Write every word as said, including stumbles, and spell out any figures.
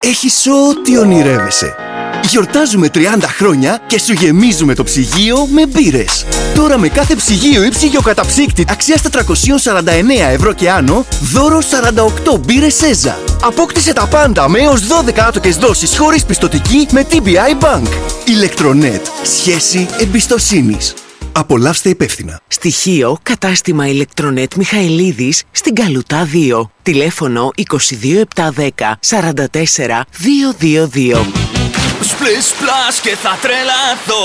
Έχεις ό,τι ονειρεύεσαι. Γιορτάζουμε τριάντα χρόνια και σου γεμίζουμε το ψυγείο με μπύρες. Τώρα με κάθε ψυγείο ή ψυγειοκαταψύκτη αξίας τετρακόσια σαράντα εννέα ευρώ και άνω, δώρο σαράντα οκτώ μπύρες Σέζα. Απόκτησε τα πάντα με έως δώδεκα άτοκες δόσεις χωρίς πιστωτική με τι μπι άι Bank. Ηλεκτρονέτ. Σχέση εμπιστοσύνης. Απολαύστε υπεύθυνα. Στοιχείο κατάστημα Ηλεκτρονέτ Μιχαηλίδης στην Καλουτά δύο. Τηλέφωνο είκοσι δύο επτακόσια δέκα σαράντα τέσσερα διακόσια είκοσι δύο. Splish splash και θα τρελαθώ.